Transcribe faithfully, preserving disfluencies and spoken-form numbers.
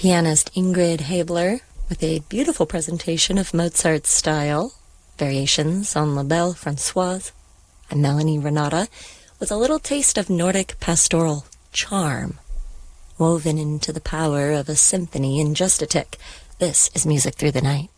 pianist Ingrid Haebler with a beautiful presentation of Mozart's style, variations on La Belle Françoise, and Melanie Renata with a little taste of Nordic pastoral charm, woven into the power of a symphony in just a tick. This is Music Through the Night.